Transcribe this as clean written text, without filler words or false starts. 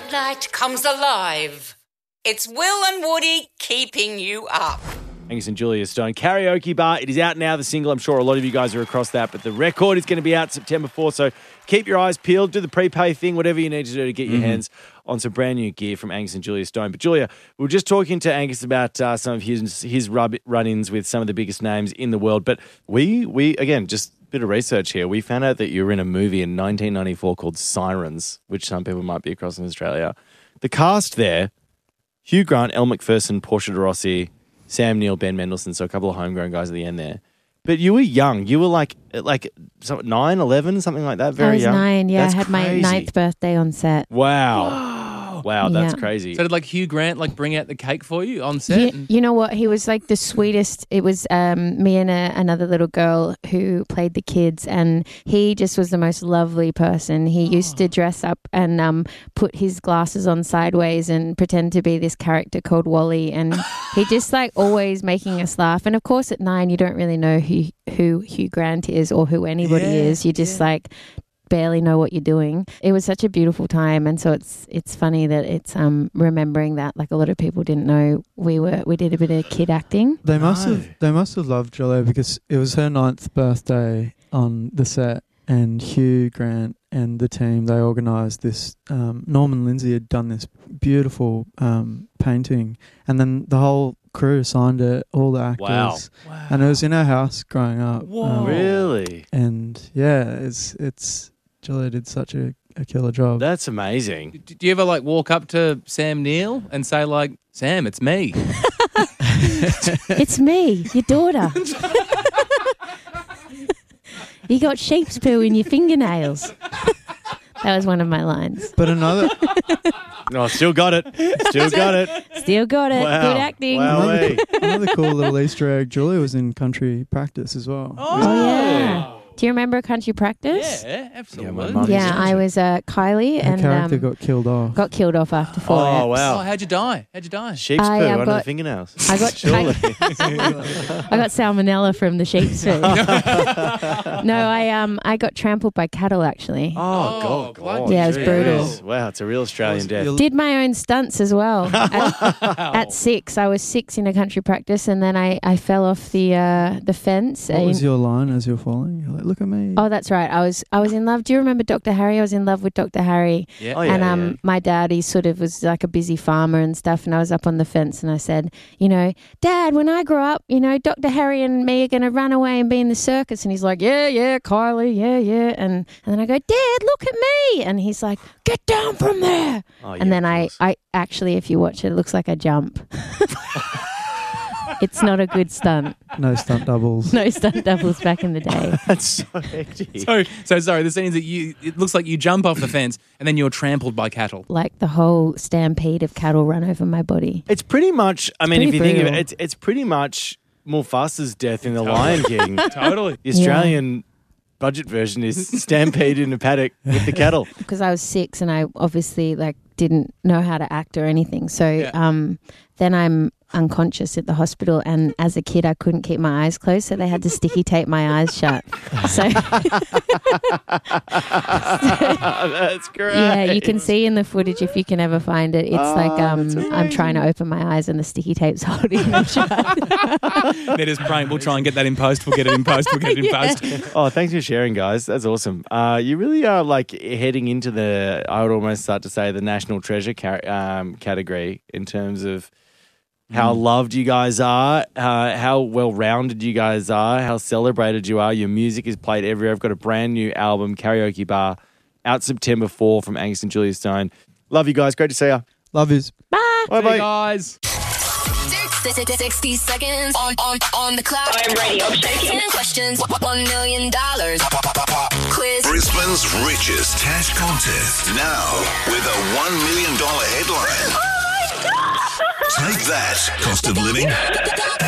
night comes alive. It's Will and Woody keeping you up. Angus and Julia Stone. Karaoke Bar. It is out now, the single. I'm sure a lot of you guys are across that, but the record is going to be out September 4th, so keep your eyes peeled. Do the prepay thing, whatever you need to do to get your hands on some brand new gear from Angus and Julia Stone. But Julia, we were just talking to Angus about some of his run-ins with some of the biggest names in the world, but we again, just a bit of research here. We found out that you were in a movie in 1994 called Sirens, which some people might be across in Australia. The cast there, Hugh Grant, Elle Macpherson, Portia de Rossi, Sam Neill, Ben Mendelsohn, so a couple of homegrown guys at the end there. But you were young. You were like 9, 11, something like that, very young. I was 9, yeah. That's I had my crazy. 9th birthday on set. Wow. Wow, that's Yeah. crazy. So did Hugh Grant bring out the cake for you on set? You know what? He was like the sweetest. It was me and another little girl who played the kids, and he just was the most lovely person. He used to dress up and put his glasses on sideways and pretend to be this character called Wally, and he just always making us laugh. And of course, at 9, you don't really know who Hugh Grant is or who anybody is. You just barely know what you're doing. It was such a beautiful time, and so it's funny that it's remembering that a lot of people didn't know we did a bit of kid acting. They must have loved Julia because it was her 9th birthday on the set, and Hugh Grant and the team, they organised this. Norman Lindsay had done this beautiful painting, and then the whole crew signed it, all the actors. Wow. And it was in our house growing up. Whoa. Really? And yeah, it's Julia did such a killer job. That's amazing. Do you ever walk up to Sam Neill and say Sam, it's me? It's me, your daughter. You got sheep's poo in your fingernails. That was one of my lines. But another No, still got it. Still got it. Still got it. Wow. Good acting. Wow. another cool little Easter egg, Julia was in country practice as well. Oh, yeah. Do you remember Country Practice? Yeah, absolutely. Yeah, my mum Yeah, I was Kylie, Her and character got killed off. got killed off after 4 Oh, reps. Oh, wow. how'd you die? Sheep's poo I've under the got- fingernails. I got Surely. I got salmonella from the sheep's food. No, I got trampled by cattle actually. Oh, God. Yeah, it was brutal. Jeez. Wow, it's a real Australian death. Did my own stunts as well. At 6, I was 6 in a country practice, and then I fell off the fence. What was your line as you're falling? You're like, look at me. Oh, that's right. I was in love. Do you remember Dr. Harry? I was in love with Dr. Harry. Yeah. Oh, yeah, And yeah. my dad, he sort of was like a busy farmer and stuff, and I was up on the fence and I said, Dad, when I grow up, Dr. Harry and me are going to run away and be in the circus. And he's like, yeah, Kylie, yeah. And then I go, Dad, look at me. And he's like, get down from there. Oh, yeah, And then of I course. actually, if you watch it, it looks like I jump. It's not a good stunt. No stunt doubles. No stunt doubles back in the day. That's so hectic. So sorry, the scene is that it looks like you jump off the fence and then you're trampled by cattle. Like the whole stampede of cattle run over my body. It's pretty much, if pretty you think of brutal. it, it's pretty much Mufasa's death in The Lion King. Totally. The Australian budget version is stampede in a paddock with the cattle. Because I was 6 and I obviously didn't know how to act or anything. So then I'm unconscious at the hospital, and as a kid I couldn't keep my eyes closed, so they had to sticky tape my eyes shut. So That's great. yeah, you can see in the footage if you can ever find it. It's I'm trying to open my eyes and the sticky tape's holding them shut. They're just praying. We'll try and get that in post. We'll get it in post. We'll get it in post. Oh, thanks for sharing, guys. That's awesome. You really are heading into I would almost start to say the national treasure category in terms of how loved you guys are, how well-rounded you guys are, how celebrated you are. Your music is played everywhere. I've got a brand new album, Karaoke Bar, out September 4 from Angus and Julia Stone. Love you guys. Great to see you. Love yous. Bye. Bye-bye. Hey guys. 60 seconds on the clock. I'm ready. I'm shaking. 10 questions, $1 million. Quiz. Brisbane's richest cash contest. Now with a $1 million headline. Oh my God! Take that, cost of living.